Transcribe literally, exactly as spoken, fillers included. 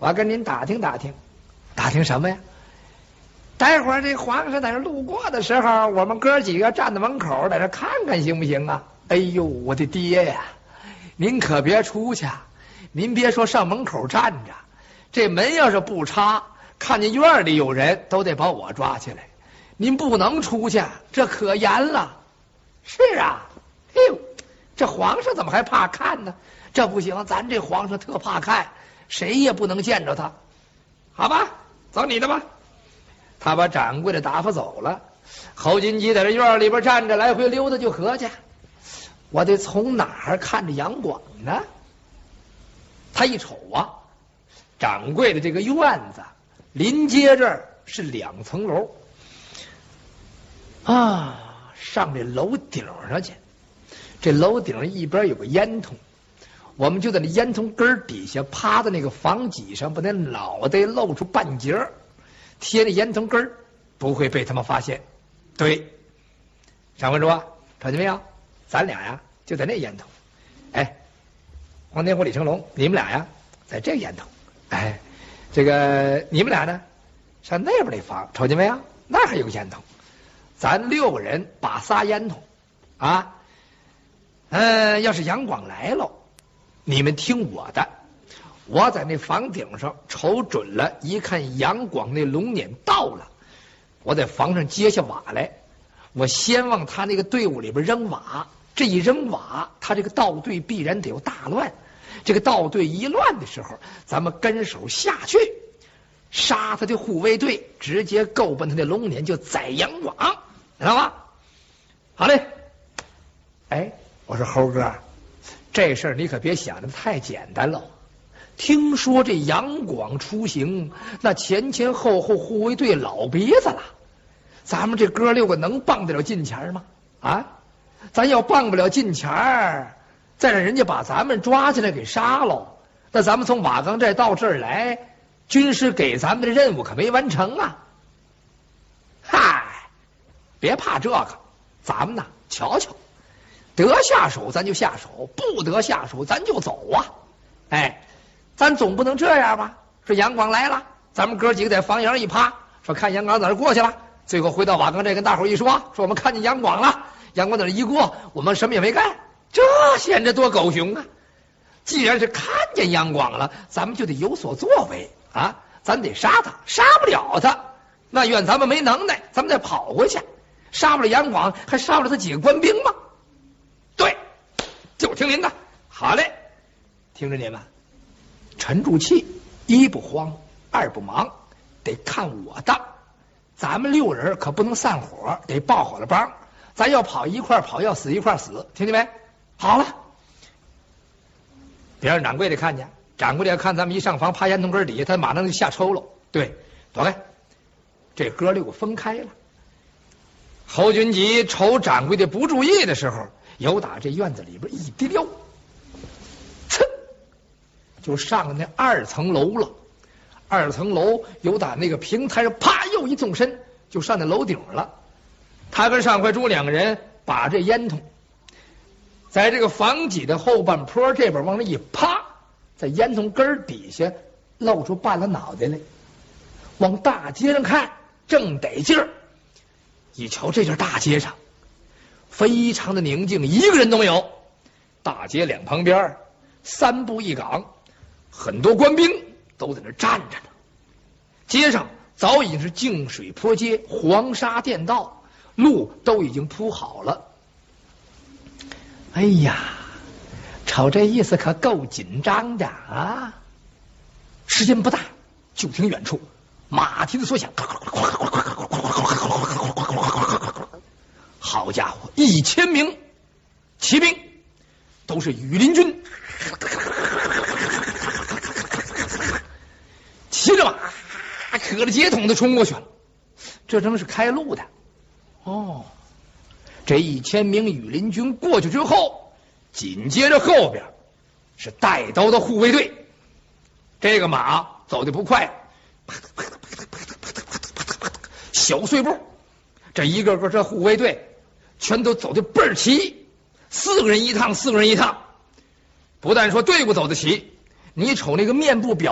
我跟您打听打听，打听什么呀？待会儿这皇上在这路过的时候，我们哥几个站在门口，在这看看行不行啊？哎呦，我的爹呀！您可别出去，您别说上门口站着，这门要是不插，看见院里有人都得把我抓起来。您不能出去，这可严了。是啊，哎呦，这皇上怎么还怕看呢？这不行，咱这皇上特怕看，谁也不能见着他。好吧，走你的吧。他把掌柜的打发走了。侯金吉在这院里边站着，来回溜达就合计，我得从哪儿看着杨广呢？他一瞅啊，掌柜的这个院子临街这儿是两层楼啊，上这楼顶上去。这楼顶上一边有个烟囱，我们就在那烟囱根底下趴在那个房脊上，把那脑袋露出半截，贴那烟囱根，不会被他们发现。对，上文说瞅见没有？咱俩呀就在那烟囱。哎，黄天虎、李成龙，你们俩呀在这烟囱。哎，这个你们俩呢上那边那房，瞅见没有？那还有个烟囱。咱六个人把仨烟囱啊。呃，要是杨广来了，你们听我的，我在那房顶上瞅准了，一看杨广那龙辇到了，我在房上接下瓦来，我先往他那个队伍里边扔瓦，这一扔瓦，他这个道队必然得有大乱，这个道队一乱的时候，咱们跟手下去，杀他的护卫队，直接够奔他的龙辇就宰杨广，知道吗？好嘞，哎。我说猴哥，这事儿你可别想的太简单了。听说这杨广出行，那前前后后护卫队老鼻子了，咱们这哥六个能傍得了近前吗？啊，咱要傍不了近前，再让人家把咱们抓起来给杀了，那咱们从瓦岗寨到这儿来，军师给咱们的任务可没完成啊！嗨，别怕这个，咱们呢瞧瞧。得下手咱就下手，不得下手咱就走啊！哎，咱总不能这样吧？说杨广来了，咱们哥几个在房檐一趴，说看杨广在那过去了，最后回到瓦岗寨跟大伙一说，说我们看见杨广了，杨广在那一过，我们什么也没干，这显着多狗熊啊！既然是看见杨广了，咱们就得有所作为啊！咱得杀他，杀不了他，那怨咱们没能耐，咱们再跑回去，杀不了杨广，还杀不了他几个官兵吗？对，就听您的。好嘞，听着你们，沉住气，一不慌，二不忙，得看我的。咱们六人可不能散伙，得抱好了帮。咱要跑一块跑，要死一块死，听见没？好了，别让掌柜的看见。掌柜的要看咱们一上房趴烟囱根底下，他马上就下抽了。对，躲开。这哥六个分开了。侯军吉瞅掌柜的不注意的时候，由打这院子里边一滴溜，噌，就上了那二层楼了。二层楼由打那个平台上啪又一纵身，就上那楼顶了。他跟上回猪两个人把这烟囱在这个房脊的后半坡这边往那一趴，在烟囱根底下露出半拉脑袋来，往大街上看正得劲儿。一瞧这就是大街上非常的宁静，一个人都没有。大街两旁边三步一岗，很多官兵都在那站着呢。街上早已经是净水坡街，黄沙垫道，路都已经铺好了。哎呀，瞅这意思可够紧张的啊！时间不大，就听远处马蹄子所响，好家伙，一千名骑兵都是羽林军，骑着马可着街筒子冲过去了。这正是开路的哦。这一千名羽林军过去之后，紧接着后边是带刀的护卫队。这个马走得不快，小碎步，这一个个这护卫队全都走得倍儿齐，四个人一趟，四个人一趟。不但说队伍走得齐，你瞅那个面部表